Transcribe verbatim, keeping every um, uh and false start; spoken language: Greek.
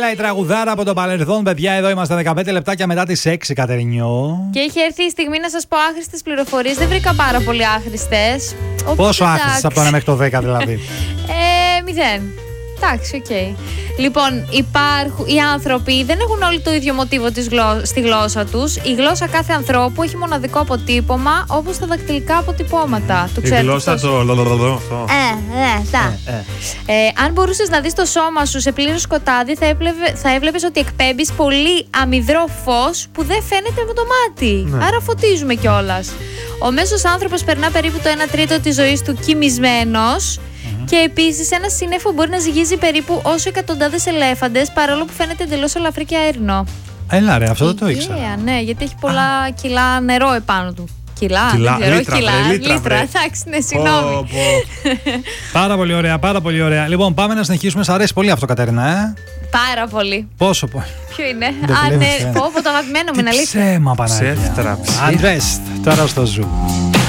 Καμίλα, η τραγουδάρα από το παρελθόν, παιδιά. Εδώ είμαστε δεκαπέντε λεπτάκια μετά τις έξι, Κατερινιό. Και έχει έρθει η στιγμή να σας πω άχρηστες πληροφορίες. Δεν βρήκα πάρα πολύ άχρηστες. Πόσο άχρηστες από το ένα μέχρι το δέκα δηλαδή? ε, μηδέν. Εντάξει, οκ. Okay. Λοιπόν, υπάρχουν, οι άνθρωποι δεν έχουν όλοι το ίδιο μοτίβο της γλώ, στη γλώσσα τους. Η γλώσσα κάθε ανθρώπου έχει μοναδικό αποτύπωμα, όπως τα δακτυλικά αποτυπώματα. Το η γλώσσα το λολολολο. Ε, ε, τα. Ε, ε. ε, αν μπορούσες να δεις το σώμα σου σε πλήρω σκοτάδι, θα, έβλεπε, θα έβλεπες ότι εκπέμπεις πολύ αμυδρό φως που δεν φαίνεται με το μάτι. Ναι. Άρα φωτίζουμε κιόλας. Ο μέσος άνθρωπος περνά περίπου το ένα τρίτο της ζωής του κοιμισμένος. Και επίσης ένα σύννεφο μπορεί να ζυγίζει περίπου όσο εκατοντάδες ελέφαντες, παρόλο που φαίνεται εντελώς ελαφρύ και αέρινο. Έλα ρε, αυτό δεν το ήξερα. Yeah, ναι, γιατί έχει πολλά Α. κιλά νερό επάνω του. Κιλά, κιλά δεν ξέρω, λίτρα, κιλά, βρε, λίτρα, λίτρα, εντάξει, ναι, συγγνώμη. Πάρα πολύ ωραία, πάρα πολύ ωραία. Λοιπόν, πάμε να συνεχίσουμε. Σ' αρέσει πολύ αυτό, Κατερίνα, ε? Πάρα πολύ. Πόσο πολύ? Ποιο είναι? Α, ναι, πω, πω, το αγαπημένο μου είναι αλήθεια. Ψέμα, Παναγία. Ψεύτρα, Undressed, τώρα στο Ζου.